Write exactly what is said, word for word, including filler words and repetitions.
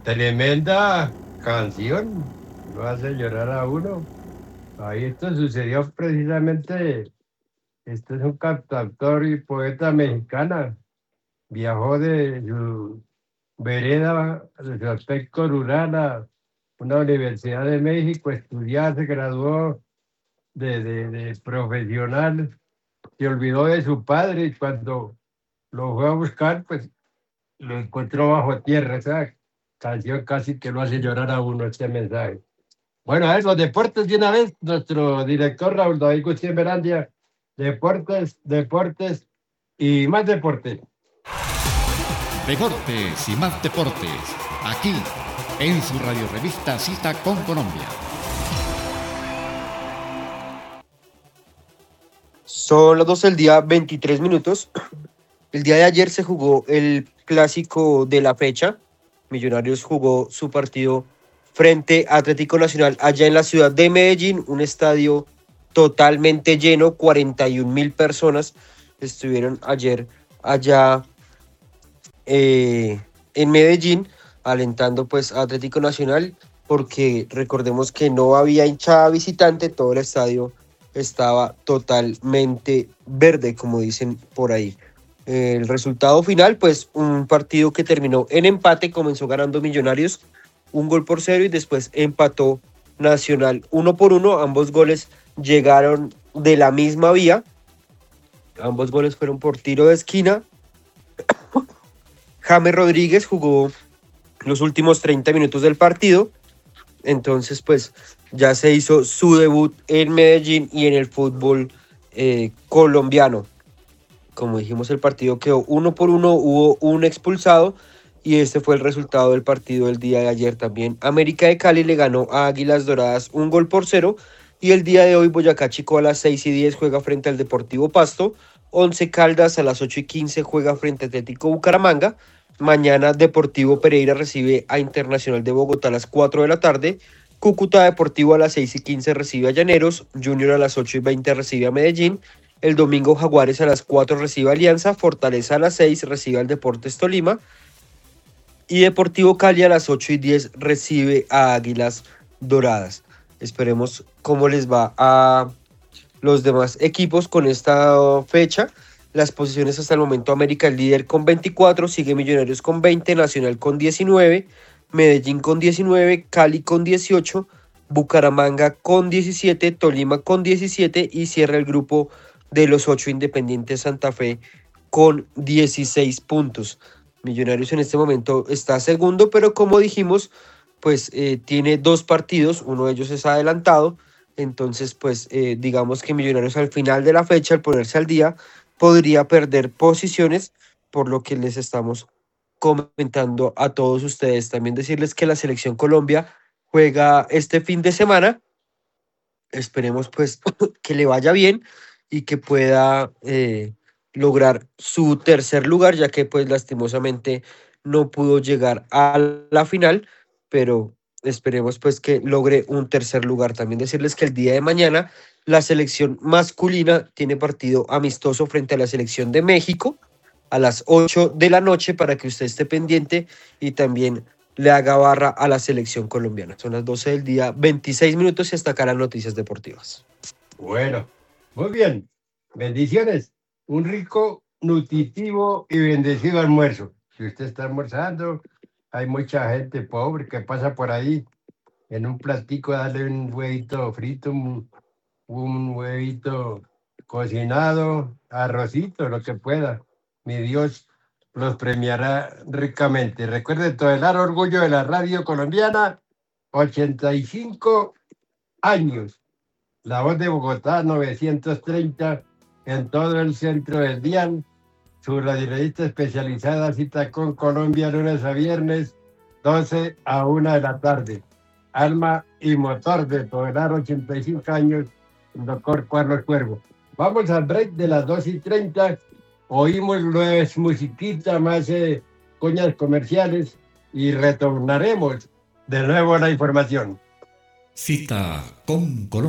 tremenda canción, lo hace llorar a uno. Ahí esto sucedió precisamente, este es un cantautor y poeta mexicana, viajó de su vereda, de su aspecto rural a una universidad de México, estudiar, se graduó de, de, de profesional, se olvidó de su padre y cuando lo fue a buscar, pues lo encontró bajo tierra. Esa canción casi que lo hace llorar a uno este mensaje. Bueno, a ver, los deportes de una vez, nuestro director Raúl David Gutiérrez Berandia, deportes, deportes y más deportes. Deportes y más deportes, aquí en su radio revista Cita con Colombia. Son las doce del día, veintitrés minutos. El día de ayer se jugó el clásico de la fecha. Millonarios jugó su partido frente a Atlético Nacional allá en la ciudad de Medellín, un estadio totalmente lleno, cuarenta y un mil personas estuvieron ayer allá eh, en Medellín, alentando pues a Atlético Nacional, porque recordemos que no había hinchada visitante, todo el estadio estaba totalmente verde, como dicen por ahí. El resultado final, pues un partido que terminó en empate, comenzó ganando Millonarios un gol por cero y después empató Nacional uno por uno. Ambos goles llegaron de la misma vía, ambos goles fueron por tiro de esquina. James Rodríguez jugó los últimos treinta minutos del partido, entonces pues ya se hizo su debut en Medellín y en el fútbol eh, colombiano. Como dijimos, el partido quedó uno por uno, hubo un expulsado y este fue el resultado del partido del día de ayer también. América de Cali le ganó a Águilas Doradas un gol por cero y el día de hoy Boyacá Chico a las seis y diez juega frente al Deportivo Pasto, Once Caldas a las ocho y quince juega frente a Atlético Bucaramanga, mañana Deportivo Pereira recibe a Internacional de Bogotá a las cuatro de la tarde, Cúcuta Deportivo a las seis y quince recibe a Llaneros, Junior a las ocho y veinte recibe a Medellín, el domingo Jaguares a las cuatro recibe a Alianza, Fortaleza a las seis recibe al Deportes Tolima y Deportivo Cali a las ocho y diez recibe a Águilas Doradas. Esperemos cómo les va a los demás equipos con esta fecha. Las posiciones hasta el momento: América el líder con veinticuatro, sigue Millonarios con veinte, Nacional con diecinueve, Medellín con diecinueve, Cali con dieciocho, Bucaramanga con diecisiete, Tolima con diecisiete y cierra el grupo de los ocho Independiente Santa Fe con dieciséis puntos. Millonarios en este momento está segundo, pero como dijimos, pues eh, tiene dos partidos, uno de ellos es adelantado, entonces pues eh, digamos que Millonarios al final de la fecha, al ponerse al día, podría perder posiciones, por lo que les estamos comentando a todos ustedes. También decirles que la Selección Colombia juega este fin de semana, esperemos pues que le vaya bien y que pueda eh, lograr su tercer lugar, ya que pues lastimosamente no pudo llegar a la final, pero esperemos pues que logre un tercer lugar. También decirles que el día de mañana la selección masculina tiene partido amistoso frente a la selección de México a las ocho de la noche para que usted esté pendiente y también le haga barra a la selección colombiana. Son las doce del día, veintiséis minutos y hasta acá las noticias deportivas. Bueno, muy bien. Bendiciones. Un rico, nutritivo y bendecido almuerzo. Si usted está almorzando, hay mucha gente pobre que pasa por ahí. En un platico, darle un huevito frito, un, un huevito cocinado, arrocito, lo que pueda. Mi Dios los premiará ricamente. Recuerden tolerar orgullo de la radio colombiana, ochenta y cinco años. La Voz de Bogotá, novecientos treinta, en todo el centro del DIAN. Su radiologista especializada, Cita con Colombia, lunes a viernes, doce a una de la tarde. Alma y motor de tolerar ochenta y cinco años, el doctor Carlos Cuervo. Vamos al break de las dos y treinta. Oímos nuevas musiquitas, más eh, coñas comerciales y retornaremos de nuevo a la información. Cita con Colombia.